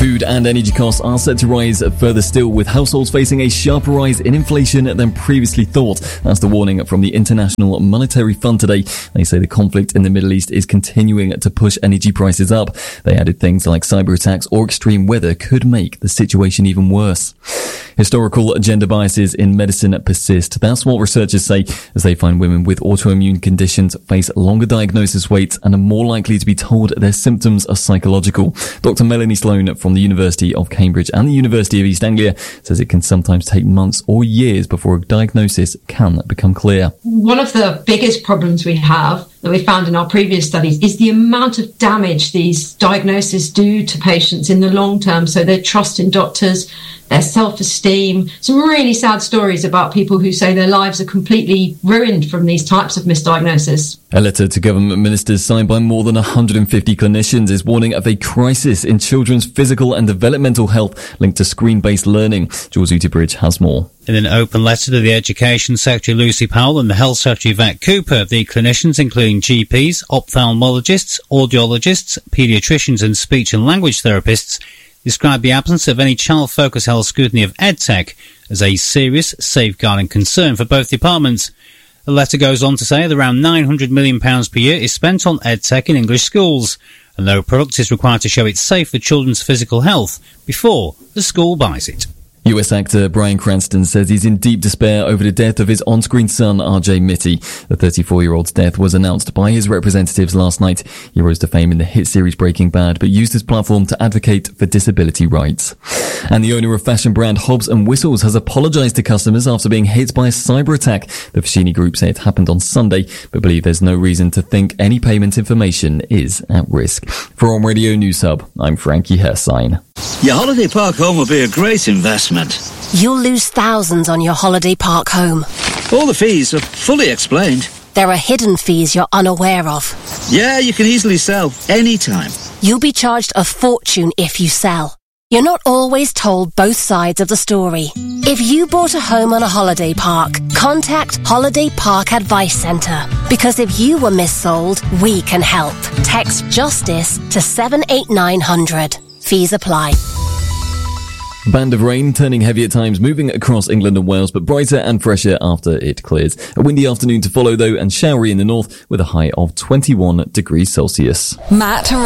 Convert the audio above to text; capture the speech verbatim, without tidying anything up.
Food and energy costs are set to rise further still, with households facing a sharper rise in inflation than previously thought. That's the warning from the International Monetary Fund today. They say the conflict in the Middle East is continuing to push energy prices up. They added things like cyber attacks or extreme weather could make the situation even worse. Historical gender biases in medicine persist. That's what researchers say, as they find women with autoimmune conditions face longer diagnosis waits and are more likely to be told their symptoms are psychological. Doctor Melanie Sloan from the University of Cambridge and the University of East Anglia says it can sometimes take months or years before a diagnosis can become clear. One of the biggest problems we have that we found in our previous studies is the amount of damage these diagnoses do to patients in the long term. So their trust in doctors, their self-esteem. Some really sad stories about people who say their lives are completely ruined from these types of misdiagnosis. A letter to government ministers signed by more than one hundred fifty clinicians is warning of a crisis in children's physical and developmental health linked to screen-based learning. Jules Utterbridge has more. In an open letter to the Education Secretary Lucy Powell and the Health Secretary Vet Cooper, the clinicians, including G Ps, ophthalmologists, audiologists, paediatricians and speech and language therapists, describe the absence of any child-focused health scrutiny of EdTech as a serious safeguarding concern for both departments. The letter goes on to say that around nine hundred million pounds per year is spent on EdTech in English schools, and no product is required to show it's safe for children's physical health before the school buys it. U S actor Bryan Cranston says he's in deep despair over the death of his on-screen son, R J Mitty. The thirty-four-year-old's death was announced by his representatives last night. He rose to fame in the hit series Breaking Bad, but used his platform to advocate for disability rights. And the owner of fashion brand Hobbs and Whistles has apologized to customers after being hit by a cyber attack. The Foschini Group say it happened on Sunday, but believe there's no reason to think any payment information is at risk. For On Radio News Hub, I'm Frankie Hersign. Your holiday park home will be a great investment. You'll lose thousands on your holiday park home. All the fees are fully explained. There are hidden fees you're unaware of. Yeah, you can easily sell anytime. You'll be charged a fortune if you sell. You're not always told both sides of the story. If you bought a home on a holiday park, contact Holiday Park Advice Centre. Because if you were missold, we can help. Text JUSTICE to seven eight nine hundred. Fees apply. Band of rain, turning heavy at times, moving across England and Wales, but brighter and fresher after it clears. A windy afternoon to follow, though, and showery in the north with a high of twenty-one degrees Celsius. Matt